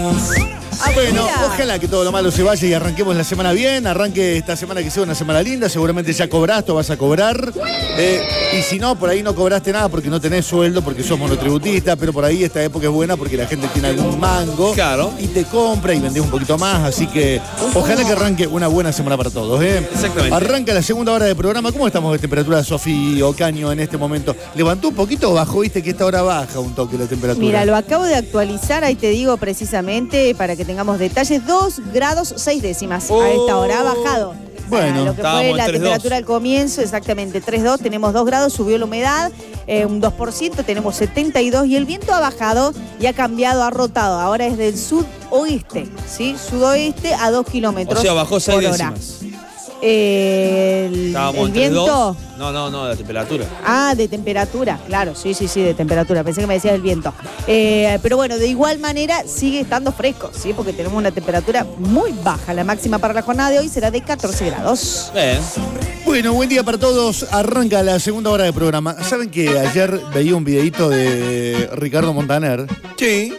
Bueno, ojalá que todo lo malo se vaya y arranquemos la semana bien. Arranque esta semana que sea una semana linda. Seguramente ya cobraste o vas a cobrar. Y si no, por ahí no cobraste nada porque no tenés sueldo, porque sos monotributista. Pero por ahí esta época es buena porque la gente tiene algún mango. Claro. Y te compra y vendés un poquito más. Así que ojalá que arranque una buena semana para todos. Exactamente. Arranca la segunda hora de programa. ¿Cómo estamos de temperatura, Sofi Ocaño, en este momento? ¿Levantó un poquito o bajó? Viste que esta hora baja un toque la temperatura. Mira, lo acabo de actualizar, ahí te digo precisamente, para que tengamos detalles, 2 grados 6 décimas. A esta hora ha bajado. Bueno, lo que fue la temperatura al comienzo, exactamente 3,2, tenemos 2 grados, subió la humedad, un 2%, tenemos 72 y el viento ha bajado y ha cambiado, ha rotado. Ahora es del sudoeste, ¿sí? Sudoeste a 2 kilómetros. O sea, bajó 6 por hora. décimas. El viento. No, la temperatura. Ah, de temperatura, claro, sí, de temperatura. Pensé que me decías el viento. Pero bueno, de igual manera sigue estando fresco, ¿sí? Porque tenemos una temperatura muy baja. La máxima para la jornada de hoy será de 14 grados. Bueno, buen día para todos. Arranca la segunda hora de programa. ¿Saben que ayer veía un videito de Ricardo Montaner? Sí.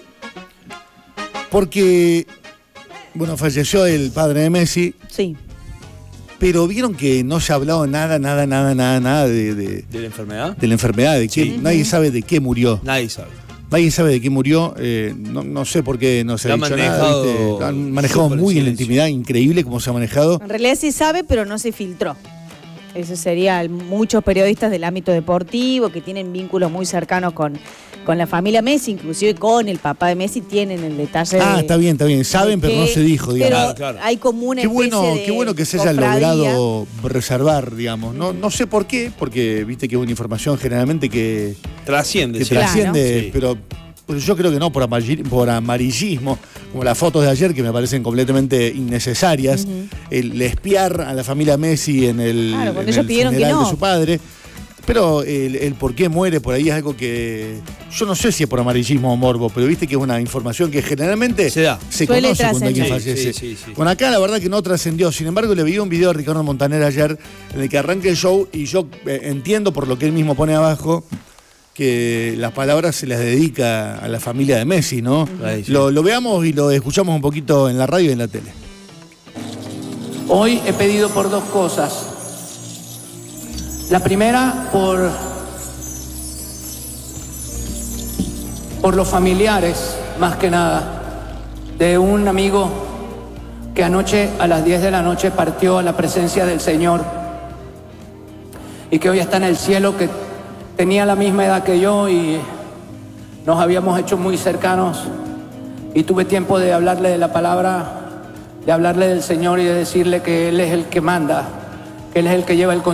Porque, bueno, falleció el padre de Messi. Sí. Pero vieron que no se ha hablado nada ¿De la enfermedad? de la enfermedad, de que Sí. nadie sabe de qué murió. Nadie sabe. Nadie sabe de qué murió, no sé por qué no se ha dicho nada. ¿Viste? Lo han manejado muy en la intimidad, increíble cómo se ha manejado. En realidad sí sabe, pero no se filtró. Eso sería muchos periodistas del ámbito deportivo que tienen vínculos muy cercanos con la familia Messi, inclusive con el papá de Messi, tienen el detalle. Está bien. Saben, pero no se dijo, digamos. Pero claro. Hay como una especie Qué bueno que se haya logrado reservar, digamos. No sé por qué, porque viste que es una información generalmente que trasciende. Claro. Sí. Pero yo creo que no por amarillismo, como las fotos de ayer que me parecen completamente innecesarias. El espiar a la familia Messi en el funeral de su padre. Pero el por qué muere por ahí es algo que yo no sé si es por amarillismo o morbo, pero viste que es una información que generalmente se conoce cuando alguien fallece. Sí. Bueno, acá la verdad que no trascendió. Sin embargo, le vi un video a Ricardo Montaner ayer en el que arranca el show y yo entiendo por lo que él mismo pone abajo que las palabras se las dedica a la familia de Messi, ¿no? Sí. Lo veamos y lo escuchamos un poquito en la radio y en la tele. Hoy he pedido por 2 cosas. La primera, por los familiares, más que nada, de un amigo que anoche a las 10 de la noche partió a la presencia del Señor y que hoy está en el cielo, que tenía la misma edad que yo y nos habíamos hecho muy cercanos y tuve tiempo de hablarle de la palabra, de hablarle del Señor y de decirle que Él es el que manda, que Él es el que lleva el control.